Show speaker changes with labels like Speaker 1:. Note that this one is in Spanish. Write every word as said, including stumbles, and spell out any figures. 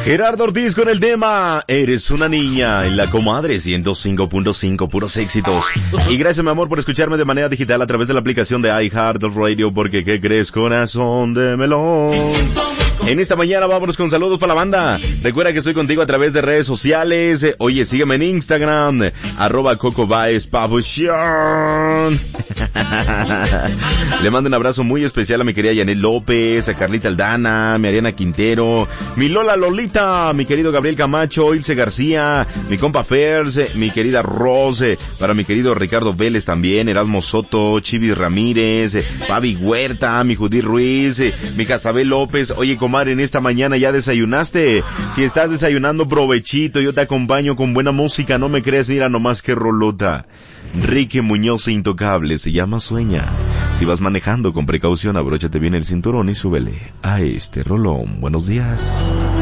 Speaker 1: Gerardo Ortiz con el tema Eres una niña en la comadre ciento cinco punto cinco, puros éxitos. Y gracias mi amor por escucharme de manera digital a través de la aplicación de iHeartRadio, porque ¿qué crees, corazón de melón? En esta mañana vámonos con saludos para la banda. Recuerda que estoy contigo a través de redes sociales. Oye, sígueme en Instagram, arroba Coco Baez Pabuchón. Le mando un abrazo muy especial a mi querida Yanet López, a Carlita Aldana, a Mariana Quintero, mi Lola Lolita, mi querido Gabriel Camacho, Ilse García, mi compa Fers, mi querida Rose, para mi querido Ricardo Vélez también, Erasmo Soto, Chivis Ramírez, Fabi Huerta, mi Judí Ruiz, mi Casabel López. Oye, comadre, en esta mañana ya desayunaste. Si estás desayunando, provechito, yo te acompaño con buena música, no me crees, mira nomás qué rolota. Enrique Muñoz Intocable, se llama Sueña. Si vas manejando con precaución, abróchate bien el cinturón y súbele a este rolón. Buenos días.